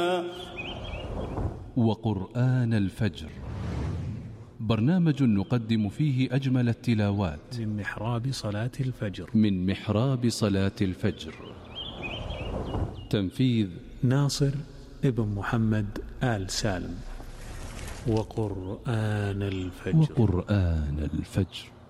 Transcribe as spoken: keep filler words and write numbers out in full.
وقرآن الفجر، برنامج نقدم فيه أجمل التلاوات من محراب صلاة الفجر من محراب صلاة الفجر. تنفيذ ناصر ابن محمد آل سالم. وقرآن الفجر وقرآن الفجر